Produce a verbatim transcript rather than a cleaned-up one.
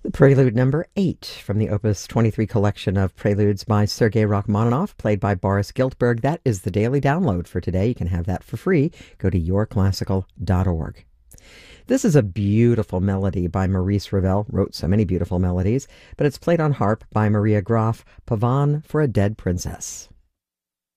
Prelude number eight from the Opus twenty-three collection of preludes by Sergei Rachmaninoff, played by Boris Giltberg. That is the daily download for today. You can have that for free. Go to your classical dot org. This is a beautiful melody by Maurice Ravel, wrote so many beautiful melodies, but it's played on harp by Maria Graf, Pavane for a Dead Princess.